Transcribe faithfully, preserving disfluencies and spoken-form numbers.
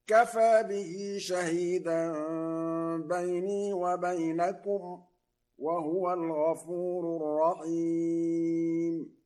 كفى به شهيدا بيني وبينكم وهو الغفور الرحيم